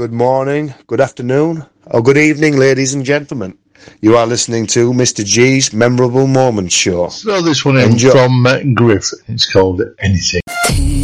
good morning, good afternoon, or good evening, ladies and gentlemen. You are listening to Mr. G's Memorable Moments Show. So this one in from Griff. It's called Anything.